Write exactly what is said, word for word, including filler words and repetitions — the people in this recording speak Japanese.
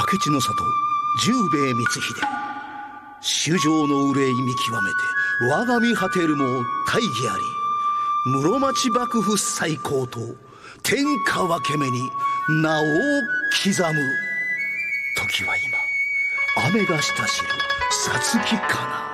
明智の里十兵衛光秀、衆生の憂い見極めて我が身果てるも大義あり、室町幕府最高と天下分け目に名を刻む。時は今、雨が親しるさつきかな。